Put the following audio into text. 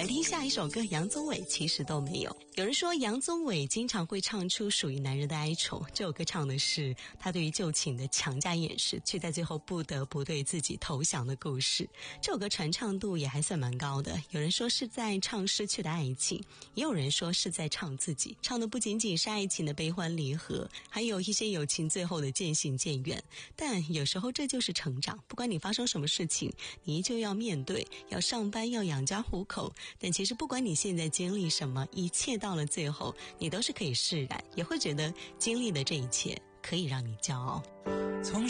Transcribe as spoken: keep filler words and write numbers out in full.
来听下一首歌，杨宗纬其实都没有。有人说杨宗纬经常会唱出属于男人的哀愁，这首歌唱的是他对于旧情的强加掩饰，却在最后不得不对自己投降的故事。这首歌传唱度也还算蛮高的，有人说是在唱失去的爱情，也有人说是在唱自己，唱的不仅仅是爱情的悲欢离合，还有一些友情最后的渐行渐远。但有时候这就是成长，不管你发生什么事情，你依旧要面对，要上班，要养家糊口。但其实不管你现在经历什么，一切到了最后你都是可以释然，也会觉得经历的这一切可以让你骄傲。 从